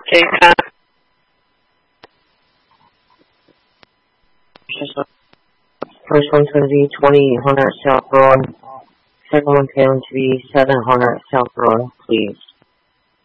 Okay, first one's going to be 2000 South Road. Second one's going to be 700 South Road, please.